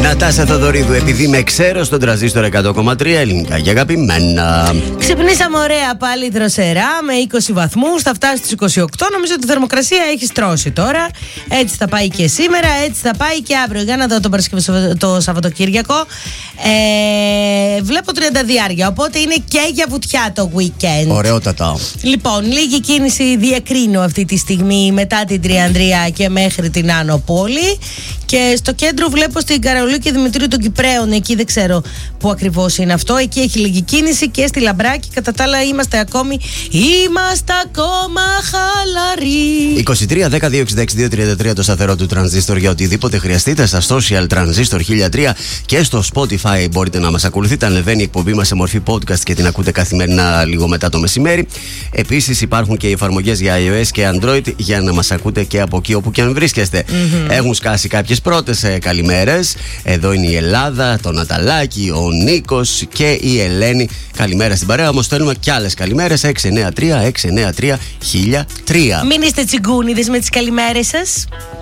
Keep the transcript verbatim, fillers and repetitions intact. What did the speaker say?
Νατάσα Θοδωρίδου, επειδή με ξέρω στον τρανζίστορ εκατό κόμμα τρία, ελληνικά και αγαπημένα. Ξυπνήσαμε ωραία πάλι δροσερά με είκοσι βαθμούς, θα φτάσει στους είκοσι οκτώ. Νομίζω ότι η θερμοκρασία έχει στρώσει τώρα. Έτσι θα πάει και σήμερα, έτσι θα πάει και αύριο. Για να δω το, το Σαββατοκύριακο. Ε, βλέπω τριάντα διάρκεια, οπότε είναι και για βουτιά το weekend. Ωραιότατα. Λοιπόν, λίγη κίνηση διακρίνω αυτή τη στιγμή μετά την Τριανδρία και μέχρι την Άνω Πόλη. Και στο κέντρο βλέπω στην Καραολίου και Δημητρίου των Κυπραίων, εκεί δεν ξέρω που ακριβώς είναι αυτό. Εκεί έχει λίγη κίνηση και στη Λαμπράκη. Κατά τα άλλα είμαστε ακόμη, είμαστε ακόμα χαλαροί. είκοσι τρία δέκα δύο εξήντα έξι δύο τριάντα τρία το σταθερό του Τρανζίστορ για οτιδήποτε χρειαστείτε. Στα social Transistor χίλια τρία και στο Spotify μπορείτε να μας ακολουθείτε. Ανεβαίνει η εκπομπή μας σε μορφή podcast και την ακούτε καθημερινά λίγο μετά το μεσημέρι. Επίσης υπάρχουν και οι εφαρμογές για iOS και Android για να μας ακούτε και από εκεί όπου και αν βρίσκεστε. Mm-hmm. Έχουν σκάσει κάποιες πρώτες ε, καλημέρες. Εδώ είναι η Ελλάδα, το Ναταλάκι, ο Νίκος και η Ελένη. Καλημέρα στην παρέα. Όμως θέλουμε κι άλλες καλημέρες. έξι εννιά τρία έξι εννιά τρία χίλια τρία. Μην είστε τσιγκούνιδες με τις καλημέρες σας.